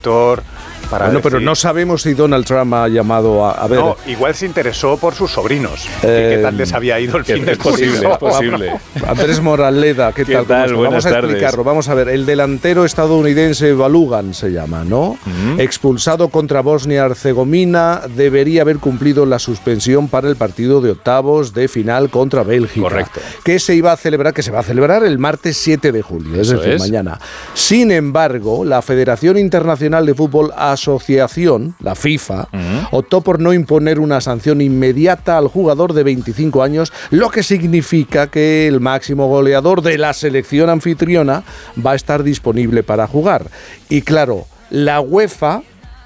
Para bueno, pero no sabemos si Donald Trump ha llamado a ver. No, igual se interesó por sus sobrinos. ¿Qué tal les había ido el fin de semana? Es posible. Andrés Moraleda, ¿qué tal? Vamos a explicarlo. Vamos a ver, el delantero estadounidense Balogun se llama, ¿no? Expulsado contra Bosnia-Herzegovina, debería haber cumplido la suspensión para el partido de octavos de final contra Bélgica. Correcto. Que se va a celebrar el martes 7 de julio, es decir, mañana. Sin embargo, la Federación Internacional de Fútbol Asociación, la FIFA, optó por no imponer una sanción inmediata al jugador de 25 años, lo que significa que el máximo goleador de la selección anfitriona va a estar disponible para jugar. Y claro, la UEFA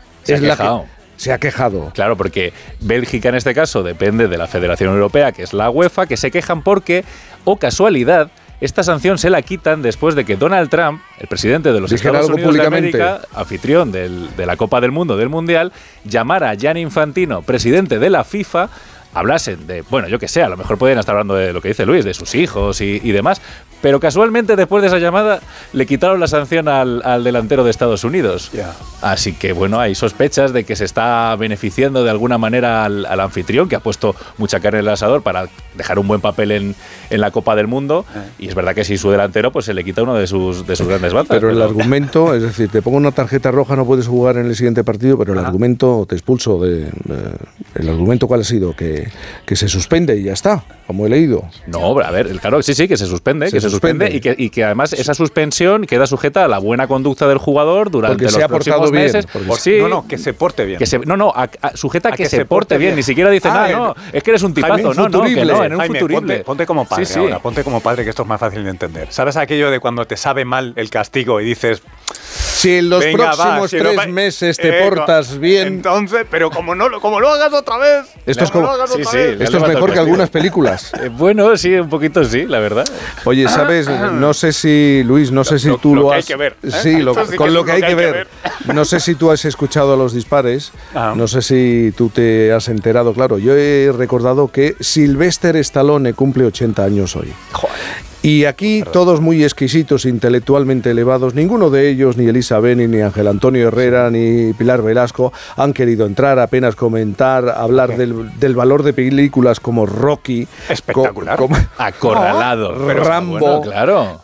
se ha quejado. Claro, porque Bélgica en este caso depende de la Federación Europea, que es la UEFA, que se quejan porque, casualidad, esta sanción se la quitan después de que Donald Trump, el presidente de los Estados Unidos de América, anfitrión de la Copa del Mundo, del Mundial, llamara a Gianni Infantino, presidente de la FIFA, hablasen de, bueno, yo qué sé, a lo mejor pueden estar hablando de lo que dice Luis, de sus hijos y demás, pero casualmente después de esa llamada le quitaron la sanción al delantero de Estados Unidos. Yeah. Así que bueno, hay sospechas de que se está beneficiando de alguna manera al anfitrión, que ha puesto mucha carne en el asador para dejar un buen papel en la Copa del Mundo, y es verdad que si su delantero pues se le quita uno de sus grandes batas. Pero el argumento, es decir, te pongo una tarjeta roja, no puedes jugar en el siguiente partido, pero el argumento, te expulso el argumento ¿cuál ha sido? Que se suspende y ya está, como he leído. No, a ver, claro, sí, que se suspende, y que además esa suspensión queda sujeta a la buena conducta del jugador durante los próximos meses. Que se porte bien. Sujeta a que se porte bien. Ni siquiera dice nada, no, es que eres un tipazo, en un futurible. Ponte como padre ahora, ponte como padre, que esto es más fácil de entender. ¿Sabes aquello de cuando te sabe mal el castigo y dices... Si en los próximos 3 meses te portas bien... Entonces, pero como lo hagas otra vez... Esto es mejor que algunas películas. Bueno, sí, un poquito sí, la verdad. Oye, ¿sabes? No sé si, Luis, tú lo has... Hay que ver. Sí, con lo que hay que ver. No sé si tú has escuchado los dispares, no sé si tú te has enterado. Claro, yo he recordado que Sylvester Stallone cumple 80 años hoy. Joder. Y aquí todos muy exquisitos, intelectualmente elevados, ninguno de ellos, ni Elisa Beni, ni Ángel Antonio Herrera, ni Pilar Velasco, han querido entrar, apenas comentar, hablar del valor de películas como Rocky. Espectacular. Acorralado. Rambo. Bueno, claro.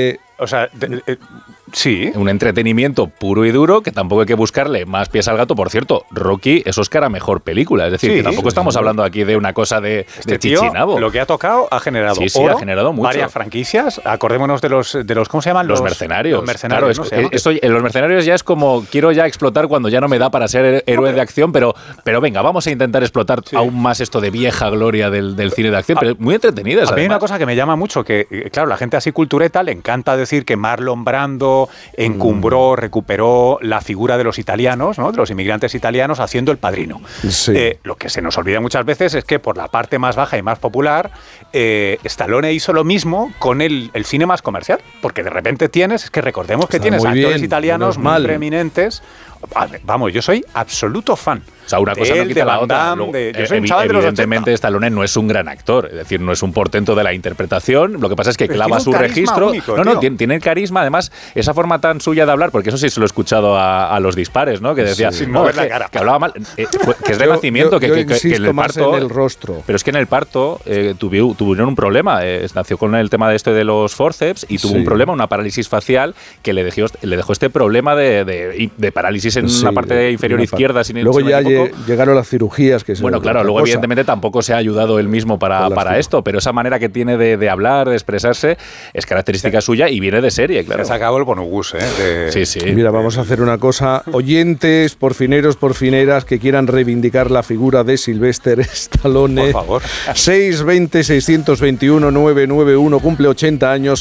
Sí. Un entretenimiento puro y duro que tampoco hay que buscarle más pies al gato. Por cierto, Rocky es Oscar a mejor película. Es decir, que tampoco estamos hablando aquí de una cosa de chichinabo. Lo que ha tocado ha generado oro, ha generado mucho. Varias franquicias. Acordémonos de los ¿cómo se llaman? Los mercenarios. Los mercenarios. Claro, los mercenarios ya es como quiero ya explotar cuando ya no me da para ser héroe de acción, pero venga, vamos a intentar explotar aún más esto de vieja gloria del cine de acción. Pero muy entretenidas. A mí hay una cosa que me llama mucho, que claro, la gente así cultureta le encanta decir que Marlon Brando encumbró, recuperó la figura de los italianos, ¿no? De los inmigrantes italianos haciendo El Padrino. Sí. Lo que se nos olvida muchas veces es que por la parte más baja y más popular, Stallone hizo lo mismo con el cine más comercial, porque de repente recordemos que tienes actores italianos muy preeminentes. Vamos, yo soy absoluto fan. O sea, una cosa no quita la otra. Evidentemente, Stallone no es un gran actor, es decir, no es un portento de la interpretación. Lo que pasa es que clava su registro. Único, tiene carisma. Además, esa forma tan suya de hablar, porque eso sí se lo he escuchado a los dispares, ¿no? Que decía, sin mover la cara. Que hablaba mal, que es de nacimiento, que en el parto. En el rostro. Pero es que en el parto tuvieron un problema. Nació con el tema de de los forceps y tuvo un problema, una parálisis facial que le dejó este problema de parálisis en la parte inferior izquierda. Luego ya llegaron las cirugías. Bueno, claro, luego evidentemente tampoco se ha ayudado él mismo para esto, pero esa manera que tiene de hablar, de expresarse, es característica suya y viene de serie, claro. Se acabó el bonobús, Sí. Mira, vamos a hacer una cosa. Oyentes, porfineros, porfineras que quieran reivindicar la figura de Sylvester Stallone. Por favor. 620-621-991, cumple 80 años,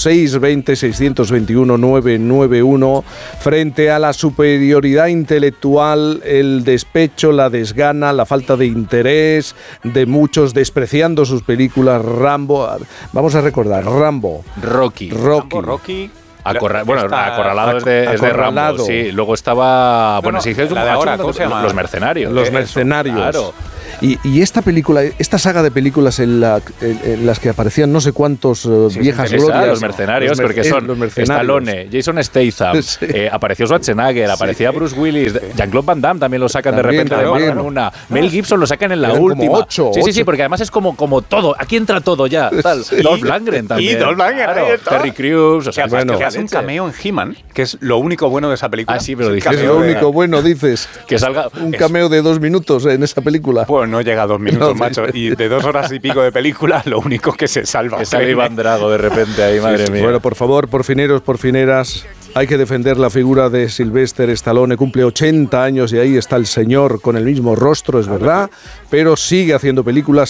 620-621-991, frente a la superioridad intelectual, el despecho, la desgana, la falta de interés de muchos, despreciando sus películas. Rambo, vamos a recordar, Rambo, Rocky. Acorralado es de Rambo, sí. Luego estaba... la de ahora, ¿cómo se llama? Los mercenarios. Los mercenarios. Claro. Y esta película, esta saga de películas en las que aparecían no sé cuántos viejas glorias. Los mercenarios, porque son Stallone, Jason Statham, apareció Schwarzenegger, aparecía Bruce Willis, Jean-Claude Van Damme también lo sacan también, de repente de mano en una. Mel Gibson lo sacan en la última. Como 8, sí, porque además es como todo. Aquí entra todo ya. Tal. Dolph Lundgren también. Y Dolph Lundgren, Terry Crews. O sea, que hace un cameo en He-Man, que es lo único bueno de esa película. Sí, pero es lo único bueno, dices. Que salga un cameo de 2 minutos en esa película. Pues no llega a 2 minutos, macho. Y de 2 horas y pico de película, lo único que se salva. Que sale Iván Drago de repente ahí, madre mía. Bueno, por favor, porfineros, porfineras, hay que defender la figura de Sylvester Stallone. Cumple 80 años y ahí está el señor con el mismo rostro, es verdad, pero sigue haciendo películas.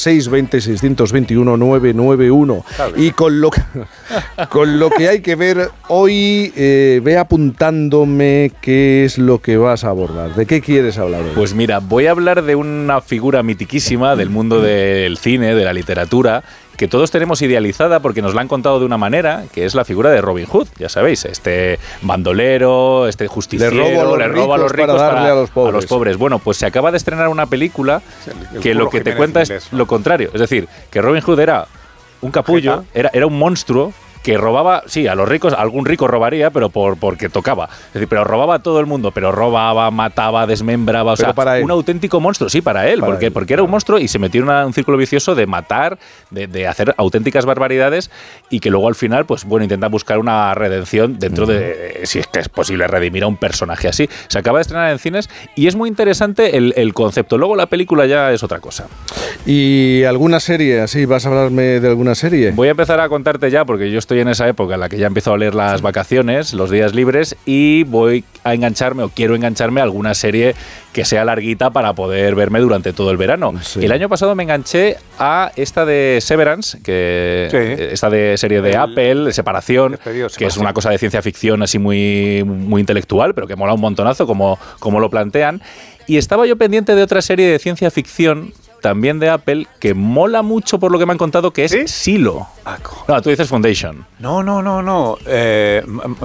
620-621-991. Y con lo que hay que ver hoy, ve apuntándome qué es lo que vas a abordar. ¿De qué quieres hablar hoy? Pues mira, voy a hablar de una figura mitiquísima del mundo del cine, de la literatura, que todos tenemos idealizada porque nos la han contado de una manera, que es la figura de Robin Hood, ya sabéis, este bandolero, este justiciero, le roba a los ricos para darle a los pobres. Bueno, pues se acaba de estrenar una película que lo que te cuenta es lo contrario, es decir, que Robin Hood era un capullo, era un monstruo que robaba, sí, a los ricos, algún rico robaría, pero porque tocaba. Es decir, pero robaba a todo el mundo, pero robaba, mataba, desmembraba, o sea, un auténtico monstruo, sí, para él, porque era un monstruo y se metió en un círculo vicioso de matar, de hacer auténticas barbaridades y que luego al final, pues bueno, intenta buscar una redención dentro de, si es que es posible redimir a un personaje así. Se acaba de estrenar en cines y es muy interesante el concepto. Luego la película ya es otra cosa. ¿Y alguna serie? ¿Así vas a hablarme de alguna serie? Voy a empezar a contarte ya, porque yo estoy en esa época en la que ya empiezo a leer las vacaciones, los días libres, y voy a engancharme o quiero engancharme a alguna serie que sea larguita para poder verme durante todo el verano. Sí. El año pasado me enganché a esta de Severance, esta de serie de Apple, Separación, que es una cosa de ciencia ficción así muy, muy intelectual, pero que mola un montonazo como lo plantean. Y estaba yo pendiente de otra serie de ciencia ficción también de Apple, que mola mucho por lo que me han contado, que es Silo. No, tú dices Foundation. No. Oye,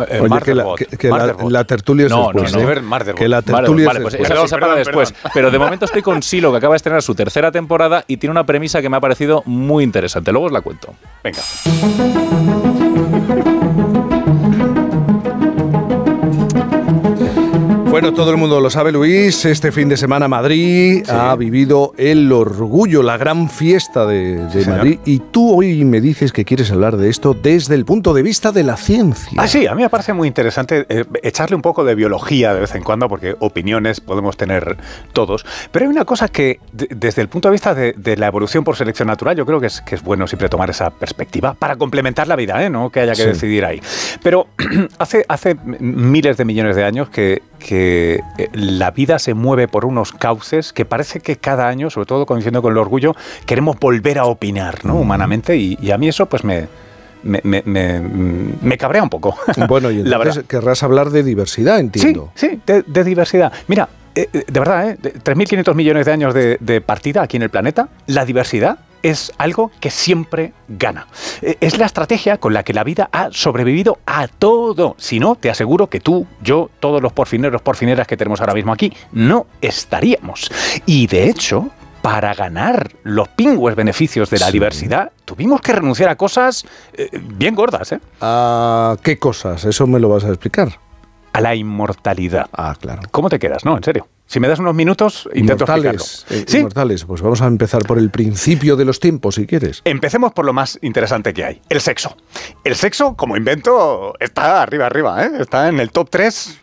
la tertulia es después. Que la tertulia es pues esa para después. Pero de momento estoy con Silo, que acaba de estrenar su 3ª temporada y tiene una premisa que me ha parecido muy interesante. Luego os la cuento. Venga. Bueno, todo el mundo lo sabe, Luis, este fin de semana Madrid ha vivido el orgullo, la gran fiesta de Madrid, y tú hoy me dices que quieres hablar de esto desde el punto de vista de la ciencia. Sí, a mí me parece muy interesante echarle un poco de biología de vez en cuando, porque opiniones podemos tener todos, pero hay una cosa que desde el punto de vista de la evolución por selección natural, yo creo que es bueno siempre tomar esa perspectiva para complementar la vida, no que haya que decidir ahí. Pero hace miles de millones de años que la vida se mueve por unos cauces que parece que cada año, sobre todo coincidiendo con el orgullo, queremos volver a opinar, ¿no? Humanamente, y a mí eso pues me cabrea un poco. Bueno, y entonces querrás hablar de diversidad, entiendo. Sí, de diversidad. Mira, de verdad, 3.500 millones de años de partida aquí en el planeta, la diversidad es algo que siempre gana. Es la estrategia con la que la vida ha sobrevivido a todo. Si no, te aseguro que tú, yo, todos los porfineras que tenemos ahora mismo aquí, no estaríamos. Y de hecho, para ganar los pingües beneficios de la diversidad, tuvimos que renunciar a cosas bien gordas. ¿A qué cosas? Eso me lo vas a explicar. A la inmortalidad. Claro. ¿Cómo te quedas? No, en serio. Si me das unos minutos, intento explicarlo. Inmortales, pues vamos a empezar por el principio de los tiempos, si quieres. Empecemos por lo más interesante que hay, el sexo. El sexo, como invento, está arriba, está en el top 3,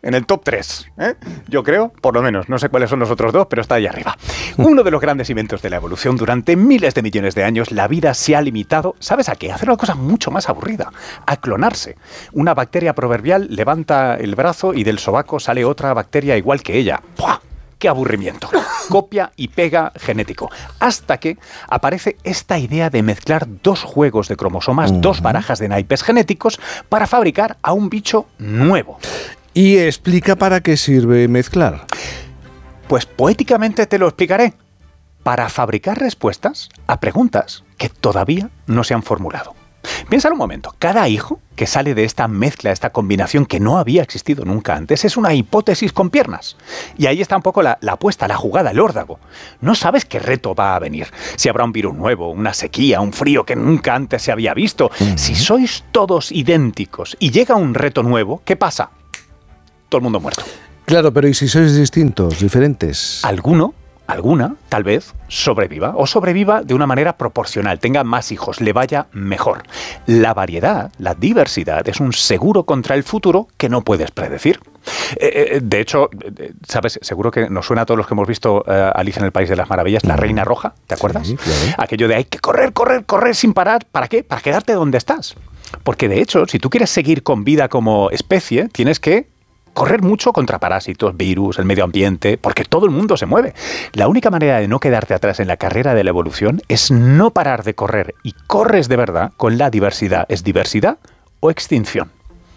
yo creo, por lo menos. No sé cuáles son los otros dos, pero está ahí arriba. Uno de los grandes inventos de la evolución. Durante miles de millones de años, la vida se ha limitado, ¿sabes a qué? A hacer una cosa mucho más aburrida, a clonarse. Una bacteria proverbial levanta el brazo y del sobaco sale otra bacteria igual que ella. ¡Puah! ¡Qué aburrimiento! Copia y pega genético. Hasta que aparece esta idea de mezclar dos juegos de cromosomas, dos barajas de naipes genéticos, para fabricar a un bicho nuevo. ¿Y explica para qué sirve mezclar? Pues poéticamente te lo explicaré. Para fabricar respuestas a preguntas que todavía no se han formulado. Piénsalo un momento, cada hijo que sale de esta mezcla, esta combinación que no había existido nunca antes, es una hipótesis con piernas. Y ahí está un poco la apuesta, la jugada, el órdago. No sabes qué reto va a venir, si habrá un virus nuevo, una sequía, un frío que nunca antes se había visto. Si sois todos idénticos y llega un reto nuevo, ¿qué pasa? Todo el mundo muerto. Claro, pero ¿y si sois distintos, diferentes? Alguna, tal vez, sobreviva, o sobreviva de una manera proporcional, tenga más hijos, le vaya mejor. La variedad, la diversidad, es un seguro contra el futuro que no puedes predecir. De hecho, ¿sabes? Seguro que nos suena a todos los que hemos visto Alicia en el País de las Maravillas, la Reina Roja, ¿te acuerdas? Sí, claro. Aquello de hay que correr sin parar. ¿Para qué? Para quedarte donde estás. Porque de hecho, si tú quieres seguir con vida como especie, tienes que correr mucho contra parásitos, virus, el medio ambiente, porque todo el mundo se mueve. La única manera de no quedarte atrás en la carrera de la evolución es no parar de correr, y corres de verdad con la diversidad. ¿Es diversidad o extinción?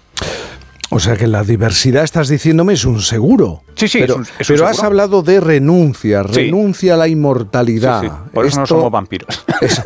O sea que la diversidad, estás diciéndome, es un seguro. Sí, pero, es un pero has hablado de renuncia a la inmortalidad. Sí. Por eso no somos vampiros.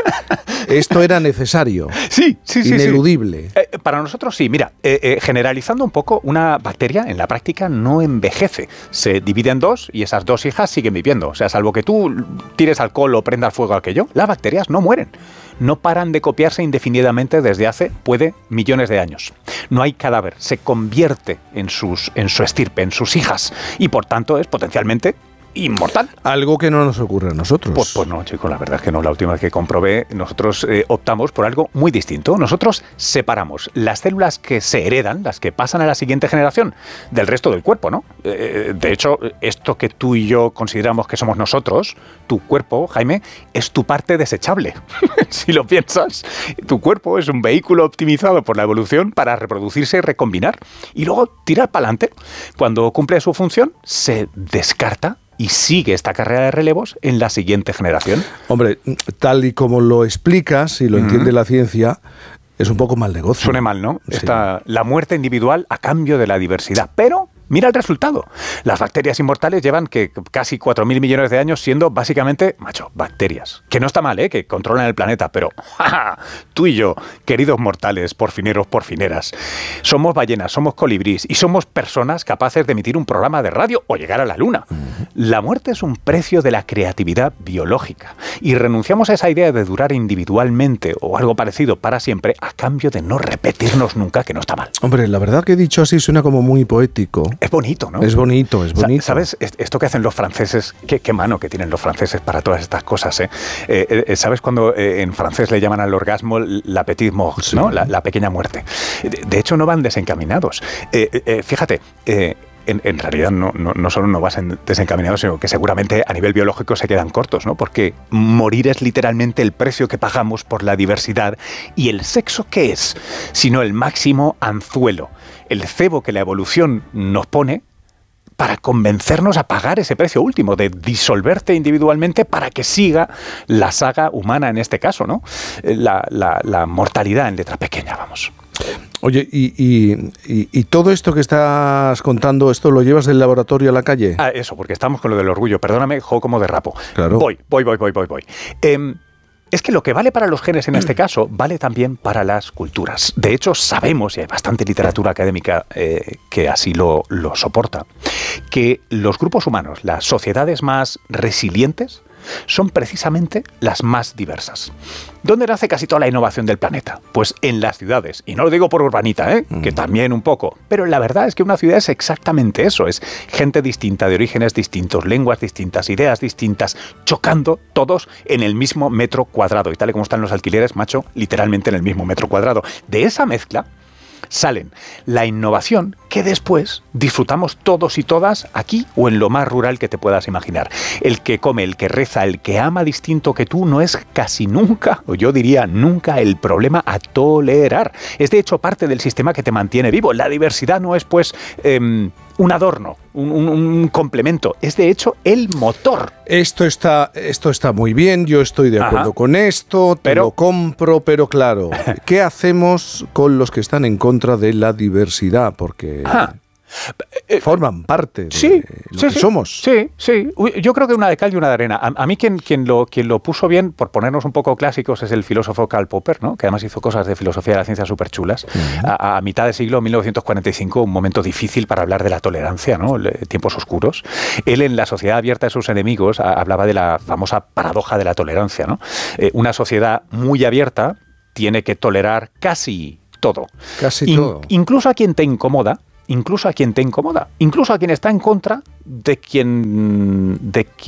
Esto era necesario. Sí. Ineludible. Para nosotros sí. Mira, generalizando un poco, una bacteria en la práctica no envejece. Se divide en dos y esas dos hijas siguen viviendo. O sea, salvo que tú tires alcohol o prendas fuego a aquello, las bacterias no mueren. No paran de copiarse indefinidamente desde hace, millones de años. No hay cadáver. Se convierte en su estirpe, en sus hijas. Y por tanto es potencialmente inmortal. Algo que no nos ocurre a nosotros. Pues no, chicos, la verdad es que no. La última vez que comprobé, nosotros optamos por algo muy distinto. Nosotros separamos las células que se heredan, las que pasan a la siguiente generación, del resto del cuerpo, ¿no? De hecho, esto que tú y yo consideramos que somos nosotros, tu cuerpo, Jaime, es tu parte desechable. Si lo piensas, tu cuerpo es un vehículo optimizado por la evolución para reproducirse y recombinar. Y luego tirar para adelante. Cuando cumple su función, se descarta y sigue esta carrera de relevos en la siguiente generación. Hombre, tal y como lo explicas y lo entiende la ciencia, es un poco mal negocio. Suena mal, ¿no? Sí. Está la muerte individual a cambio de la diversidad. Pero mira el resultado. Las bacterias inmortales llevan casi 4.000 millones de años siendo básicamente, bacterias. Que no está mal, que controlan el planeta, pero tú y yo, queridos mortales, porfineros, porfineras, somos ballenas, somos colibrís y somos personas capaces de emitir un programa de radio o llegar a la luna. La muerte es un precio de la creatividad biológica y renunciamos a esa idea de durar individualmente o algo parecido para siempre a cambio de no repetirnos nunca, que no está mal. Hombre, la verdad que dicho así suena como muy poético. Es bonito, ¿no? Es bonito. ¿Sabes esto que hacen los franceses? Qué mano que tienen los franceses para todas estas cosas, ¿eh? ¿Sabes cuando en francés le llaman al orgasmo la petite mort, sí, ¿no? La pequeña muerte. De hecho, no van desencaminados. Fíjate, en realidad no solo no vas desencaminados, sino que seguramente a nivel biológico se quedan cortos, ¿no? Porque morir es literalmente el precio que pagamos por la diversidad. ¿Y el sexo qué es? Sino el máximo anzuelo, el cebo que la evolución nos pone para convencernos a pagar ese precio último, de disolverte individualmente para que siga la saga humana en este caso, ¿no? La mortalidad en letra pequeña, vamos. Oye, y todo esto que estás contando, ¿esto lo llevas del laboratorio a la calle? Eso, porque estamos con lo del orgullo. Perdóname, como derrapo. Claro. Voy. Es que lo que vale para los genes en este caso, vale también para las culturas. De hecho, sabemos, y hay bastante literatura académica que así lo soporta, que los grupos humanos, las sociedades más resilientes, son precisamente las más diversas. ¿Dónde nace casi toda la innovación del planeta? Pues en las ciudades. Y no lo digo por urbanita, que también un poco. Pero la verdad es que una ciudad es exactamente eso. Es gente distinta, de orígenes distintos, lenguas distintas, ideas distintas, chocando todos en el mismo metro cuadrado. Y tal y como están los alquileres, macho, literalmente en el mismo metro cuadrado. De esa mezcla salen la innovación que después disfrutamos todos y todas aquí o en lo más rural que te puedas imaginar. El que come, el que reza, el que ama distinto que tú no es casi nunca, o yo diría nunca, el problema a tolerar. Es de hecho parte del sistema que te mantiene vivo. La diversidad no es pues un adorno, un complemento. Es de hecho el motor. Esto está muy bien, yo estoy de acuerdo con esto, te lo compro, pero claro, ¿qué hacemos con los que están en contra de la diversidad? Porque Forman parte de lo que somos. Sí. Yo creo que una de cal y una de arena. A mí quien lo puso bien, por ponernos un poco clásicos, es el filósofo Karl Popper, ¿no? Que además hizo cosas de filosofía de la ciencia súper chulas. A mitad del siglo 1945, un momento difícil para hablar de la tolerancia, ¿no? Tiempos oscuros. Él, en La sociedad abierta de sus enemigos, hablaba de la famosa paradoja de la tolerancia, ¿no? Una sociedad muy abierta tiene que tolerar casi todo. Todo. Incluso a quien te incomoda, incluso a quien está en contra de quien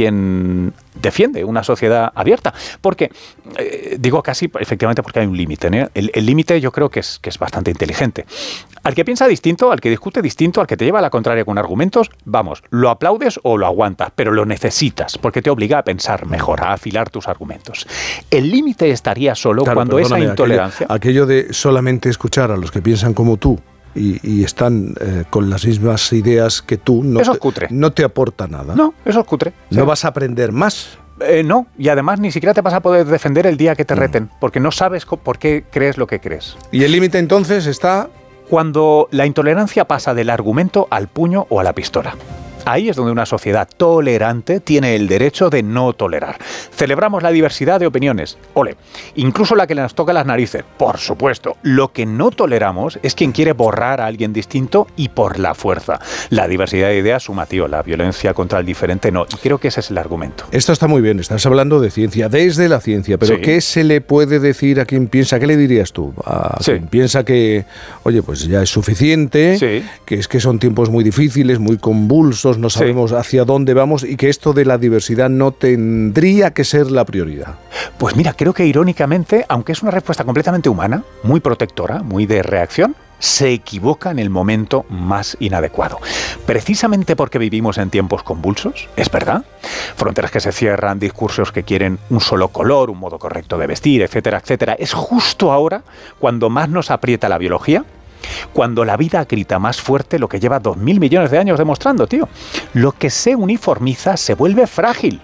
defiende una sociedad abierta. Porque, digo casi, efectivamente, porque hay un límite, ¿no? El límite yo creo que es bastante inteligente. Al que piensa distinto, al que discute distinto, al que te lleva a la contraria con argumentos, vamos, lo aplaudes o lo aguantas, pero lo necesitas, porque te obliga a pensar mejor, a afilar tus argumentos. El límite estaría solo cuando esa intolerancia... Aquello de solamente escuchar a los que piensan como tú, y están con las mismas ideas que tú, no te aporta nada. No, eso es cutre. No vas a aprender más. No, y además ni siquiera te vas a poder defender el día que te reten, porque no sabes por qué crees lo que crees. ¿Y el límite entonces está...? Cuando la intolerancia pasa del argumento al puño o a la pistola. Ahí es donde una sociedad tolerante tiene el derecho de no tolerar. Celebramos la diversidad de opiniones, ole, incluso la que nos toca las narices, por supuesto. Lo que no toleramos es quien quiere borrar a alguien distinto y por la fuerza. La diversidad de ideas suma, tío, la violencia contra el diferente no. Y creo que ese es el argumento. Esto está muy bien, estás hablando de ciencia, desde la ciencia, pero ¿qué se le puede decir a quien piensa? ¿Qué le dirías tú? A quien piensa que, oye, pues ya es suficiente, que es que son tiempos muy difíciles, muy convulsos, no sabemos hacia dónde vamos y que esto de la diversidad no tendría que ser la prioridad. Pues mira, creo que irónicamente, aunque es una respuesta completamente humana, muy protectora, muy de reacción, se equivoca en el momento más inadecuado. Precisamente porque vivimos en tiempos convulsos, es verdad, fronteras que se cierran, discursos que quieren un solo color, un modo correcto de vestir, etcétera, etcétera. Es justo ahora cuando más nos aprieta la biología, cuando la vida grita más fuerte, lo que lleva 2.000 millones de años demostrando, tío. Lo que se uniformiza se vuelve frágil.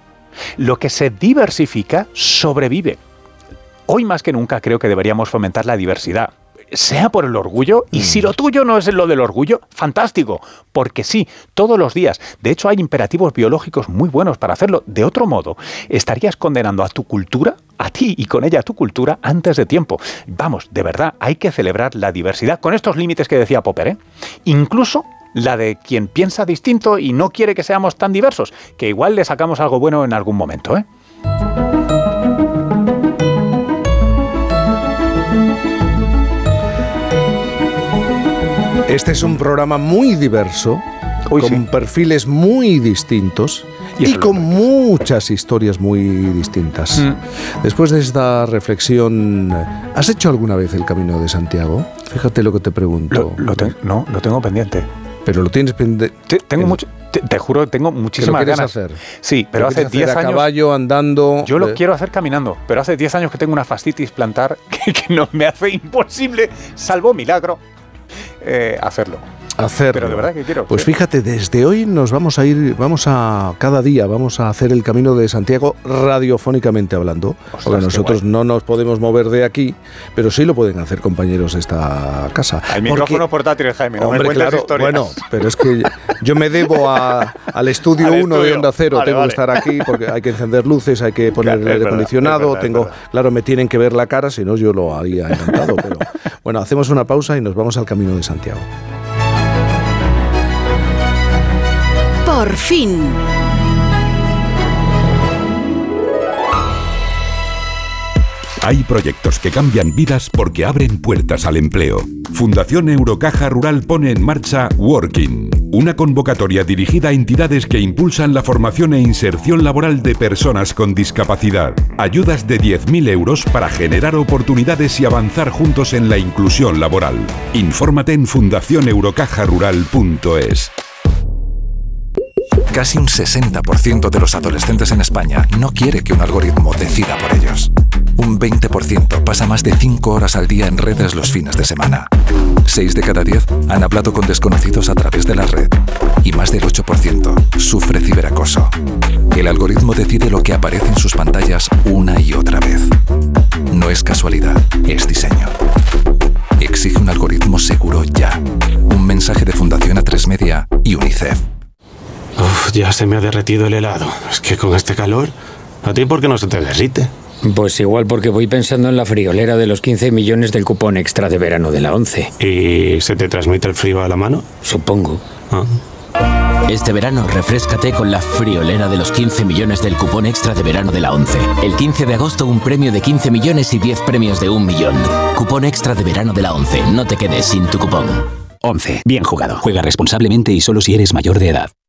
Lo que se diversifica sobrevive. Hoy más que nunca creo que deberíamos fomentar la diversidad, sea por el orgullo, y si lo tuyo no es lo del orgullo, fantástico, porque sí, todos los días. De hecho, hay imperativos biológicos muy buenos para hacerlo. De otro modo, estarías condenando a tu cultura, a ti y con ella a tu cultura, antes de tiempo. Vamos, de verdad, hay que celebrar la diversidad con estos límites que decía Popper, ¿eh? Incluso la de quien piensa distinto y no quiere que seamos tan diversos, que igual le sacamos algo bueno en algún momento, ¿eh? Este es un programa muy diverso, con perfiles muy distintos y con muchas historias muy distintas. Después de esta reflexión, ¿has hecho alguna vez el Camino de Santiago? Fíjate lo que te pregunto. No, lo tengo pendiente. Pero lo tienes pendiente. Tengo mucho. Te juro, tengo muchísimas ganas. ¿Qué quieres hacer? Sí, pero hace 10 años... a caballo, andando... Yo lo quiero hacer caminando, pero hace 10 años que tengo una fascitis plantar que no me hace imposible, salvo milagro, hacerlo. Pero de verdad que quiero. Pues fíjate, desde hoy nos vamos a ir, cada día vamos a hacer el Camino de Santiago radiofónicamente hablando. Ostras, porque nosotros no nos podemos mover de aquí, pero sí lo pueden hacer compañeros de esta casa. El micrófono portátil, Jaime, no me cuentes historias. Bueno, pero es que yo me debo al estudio 1 de Onda Cero, tengo que estar aquí porque hay que encender luces, hay que poner el aire acondicionado, claro, me tienen que ver la cara, si no yo lo haría encantado, pero bueno, hacemos una pausa y nos vamos al Camino de Santiago. Por fin. Hay proyectos que cambian vidas porque abren puertas al empleo. Fundación Eurocaja Rural pone en marcha Working, una convocatoria dirigida a entidades que impulsan la formación e inserción laboral de personas con discapacidad. Ayudas de 10.000 euros para generar oportunidades y avanzar juntos en la inclusión laboral. Infórmate en fundacioneurocajarural.es. Casi un 60% de los adolescentes en España no quiere que un algoritmo decida por ellos. Un 20% pasa más de 5 horas al día en redes los fines de semana. 6 de cada 10 han hablado con desconocidos a través de la red. Y más del 8% sufre ciberacoso. El algoritmo decide lo que aparece en sus pantallas una y otra vez. No es casualidad, es diseño. exige un algoritmo seguro ya. Un mensaje de Fundación A3 Media y UNICEF. Uf, ya se me ha derretido el helado. Es que con este calor, ¿a ti por qué no se te derrite? Pues igual porque voy pensando en la friolera de los 15 millones del cupón extra de verano de la ONCE. ¿Y se te transmite el frío a la mano? Supongo. Este verano refréscate con la friolera de los 15 millones del cupón extra de verano de la ONCE. El 15 de agosto un premio de 15 millones y 10 premios de 1 millón. Cupón extra de verano de la ONCE. No te quedes sin tu cupón. ONCE. Bien jugado. Juega responsablemente y solo si eres mayor de edad.